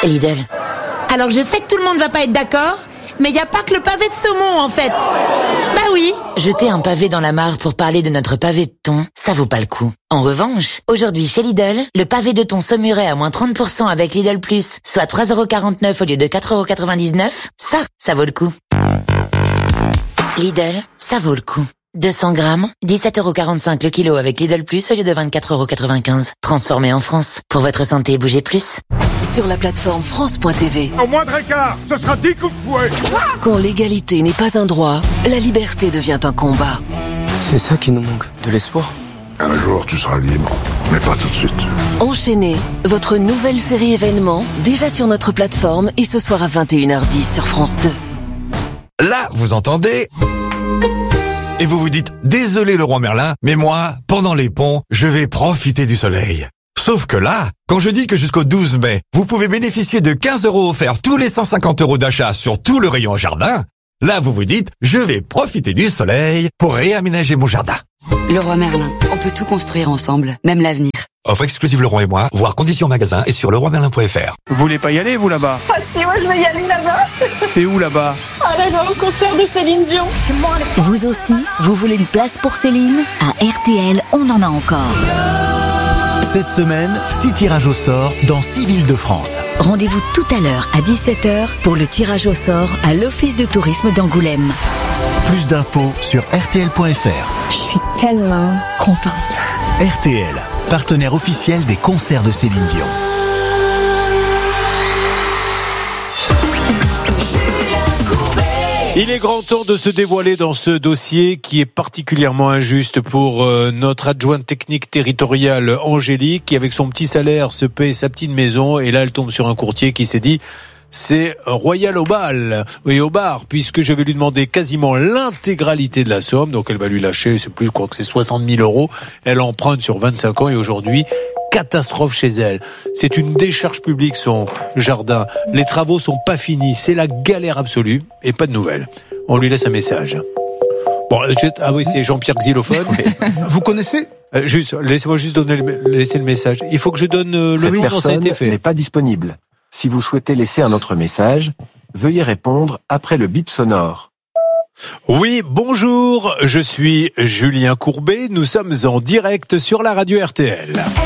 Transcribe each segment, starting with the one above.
Lidl. Alors je sais que tout le monde va pas être d'accord, mais il n'y a pas que le pavé de saumon en fait. Bah oui. Jeter un pavé dans la mare pour parler de notre pavé de thon, ça vaut pas le coup. En revanche, aujourd'hui chez Lidl, le pavé de thon saumuret à moins 30% avec Lidl Plus, soit 3,49€ au lieu de 4,99€, ça vaut le coup. Lidl, ça vaut le coup. 200 grammes, 17,45€ le kilo avec Lidl Plus au lieu de 24,95€. Transformé en France. Pour votre santé, bougez plus. Sur la plateforme France.tv. Au moindre écart, ce sera 10 coups de fouet. Quand l'égalité n'est pas un droit, la liberté devient un combat. C'est ça qui nous manque, de l'espoir. Un jour, tu seras libre, mais pas tout de suite. Enchaînez, votre nouvelle série événement, déjà sur notre plateforme et ce soir à 21h10 sur France 2. Là, vous entendez ? Et vous vous dites, désolé le roi Merlin, mais moi, pendant les ponts, je vais profiter du soleil. Sauf que là, quand je dis que jusqu'au 12 mai, vous pouvez bénéficier de 15€ offerts tous les 150€ d'achat sur tout le rayon jardin, là vous vous dites, je vais profiter du soleil pour réaménager mon jardin. Le roi Merlin, on peut tout construire ensemble, même l'avenir. Offre exclusive Leroy et moi, voir conditions magasin et sur leroymerlin.fr. Vous voulez pas y aller, vous, là-bas? Ah si, moi je vais y aller là-bas. C'est où, là-bas? Ah là, au concert de Céline Dion. Vous aussi, vous voulez une place pour Céline? À RTL, on en a encore. Cette semaine, 6 tirages au sort dans 6 villes de France. Rendez-vous tout à l'heure à 17h pour le tirage au sort à l'Office de tourisme d'Angoulême. Plus d'infos sur rtl.fr. Je suis tellement contente. RTL, partenaire officiel des concerts de Céline Dion. Il est grand temps de se dévoiler dans ce dossier qui est particulièrement injuste pour notre adjointe technique territoriale Angélique qui avec son petit salaire se paye sa petite maison et là elle tombe sur un courtier qui s'est dit c'est royal au bal et au bar puisque je vais lui demander quasiment l'intégralité de la somme, donc elle va lui lâcher, c'est plus quoi que c'est 60 000 €, elle emprunte sur 25 ans et aujourd'hui catastrophe chez elle. C'est une décharge publique son jardin. Les travaux sont pas finis. C'est la galère absolue et pas de nouvelles. On lui laisse un message. Bon, ah oui, c'est Jean-Pierre Xylophone. Vous connaissez ? Laissez-moi juste laisser le message. Il faut que je donne le nom dont ça a été fait. Cette personne n'est pas disponible. Si vous souhaitez laisser un autre message, veuillez répondre après le bip sonore. Oui, bonjour, je suis Julien Courbet, nous sommes en direct sur la radio RTL.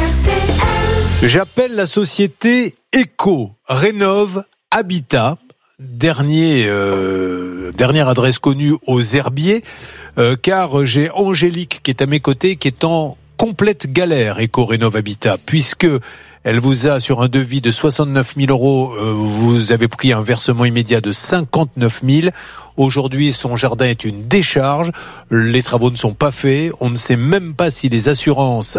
J'appelle la société Eco Rénov Habitat, dernière adresse connue aux Herbiers, car j'ai Angélique qui est à mes côtés, qui est en complète galère, Eco Rénov Habitat, puisque elle vous a, sur un devis de 69 000 €, vous avez pris un versement immédiat de 59 000. Aujourd'hui, son jardin est une décharge. Les travaux ne sont pas faits. On ne sait même pas si les assurances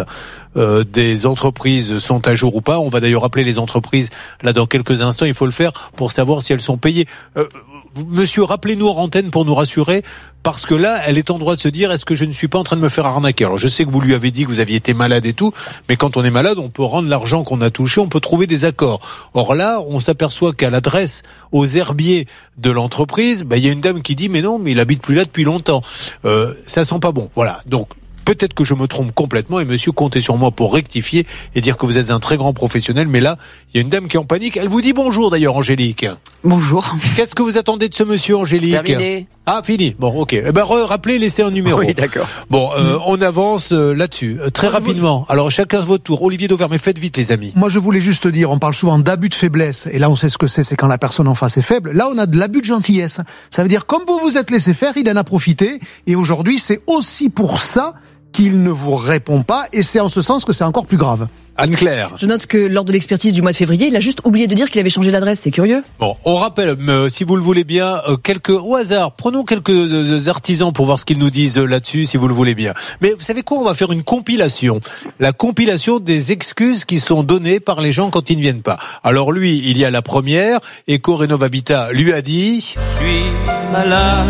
des entreprises sont à jour ou pas. On va d'ailleurs appeler les entreprises là dans quelques instants. Il faut le faire pour savoir si elles sont payées. Monsieur, rappelez-nous en antenne pour nous rassurer, parce que là, elle est en droit de se dire, est-ce que je ne suis pas en train de me faire arnaquer? Alors, je sais que vous lui avez dit que vous aviez été malade et tout, mais quand on est malade, on peut rendre l'argent qu'on a touché, on peut trouver des accords. Or là, on s'aperçoit qu'à l'adresse, aux herbiers de l'entreprise, il y a une dame qui dit, mais non, mais il habite plus là depuis longtemps. Ça sent pas bon. Voilà. Donc, peut-être que je me trompe complètement et monsieur, comptez sur moi pour rectifier et dire que vous êtes un très grand professionnel. Mais là, il y a une dame qui est en panique. Elle vous dit bonjour d'ailleurs, Angélique. Bonjour. Qu'est-ce que vous attendez de ce monsieur, Angélique? Terminé. Ah, fini. Bon, ok. Rappelez, laissez un numéro. Oui, d'accord. Bon, on avance là-dessus. Très rapidement. Alors, chacun votre tour. Olivier Dauvert, mais faites vite, les amis. Moi, je voulais juste dire, on parle souvent d'abus de faiblesse. Et là, on sait ce que c'est quand la personne en face est faible. Là, on a de l'abus de gentillesse. Ça veut dire, comme vous vous êtes laissé faire, il en a profité. Et aujourd'hui, c'est aussi pour ça qu'il ne vous répond pas, et c'est en ce sens que c'est encore plus grave. Anne-Claire. Je note que lors de l'expertise du mois de février, il a juste oublié de dire qu'il avait changé d'adresse, c'est curieux. Bon, on rappelle, si vous le voulez bien, au hasard, prenons quelques artisans pour voir ce qu'ils nous disent là-dessus, si vous le voulez bien. Mais vous savez quoi, on va faire une compilation. La compilation des excuses qui sont données par les gens quand ils ne viennent pas. Alors lui, il y a la première, Eco Rénov Habitat lui a dit... Je suis malade.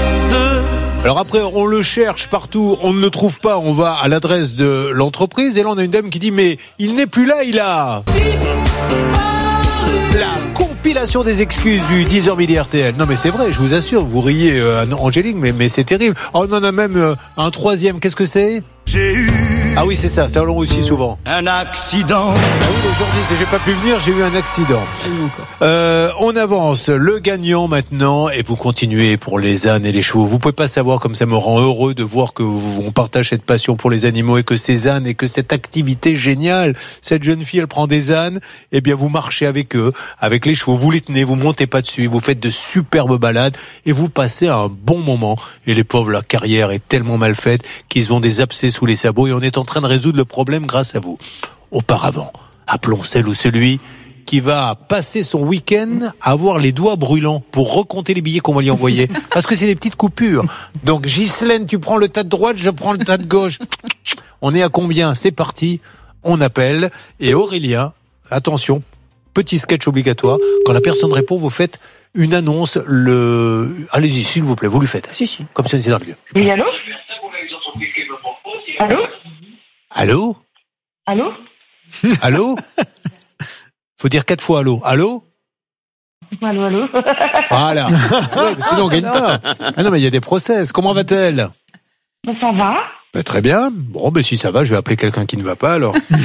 Alors après, on le cherche partout, on ne le trouve pas, on va à l'adresse de l'entreprise, et là on a une dame qui dit, mais il n'est plus là, il a... La compilation des excuses du 10h midi RTL. Non mais c'est vrai, je vous assure, vous riez Angélique, mais c'est terrible. Oh, on en a même un troisième, qu'est-ce que c'est? J'ai eu Ah oui, c'est ça l'on aussi souvent. Un accident. Ah oui, aujourd'hui, j'ai pas pu venir, j'ai eu un accident. On avance, le gagnant maintenant, et vous continuez pour les ânes et les chevaux. Vous pouvez pas savoir comme ça me rend heureux de voir que on partage cette passion pour les animaux et que ces ânes et que cette activité géniale. Cette jeune fille, elle prend des ânes, et bien vous marchez avec eux, avec les chevaux, vous les tenez, vous montez pas dessus, vous faites de superbes balades et vous passez un bon moment. Et les pauvres, la carrière est tellement mal faite qu'ils ont des abcès sous les sabots et on est en train de résoudre le problème grâce à vous. Auparavant, appelons celle ou celui qui va passer son week-end à avoir les doigts brûlants pour recompter les billets qu'on va lui envoyer. Parce que c'est des petites coupures. Donc Ghislaine, tu prends le tas de droite, je prends le tas de gauche. On est à combien? C'est parti. On appelle. Et Aurélien, attention, petit sketch obligatoire. Quand la personne répond, vous faites une annonce. Allez-y, s'il vous plaît, vous lui faites. Si. Comme ça, c'est dans le lieu. Oui, allô? Allô? Allô? Allô? Allô? Faut dire 4 fois allô. Allô? Allô? Voilà. Ouais, sinon on gagne pas. Ah non, mais il y a des process. Comment va-t-elle? Ça va? Très bien. Bon, si ça va, je vais appeler quelqu'un qui ne va pas alors.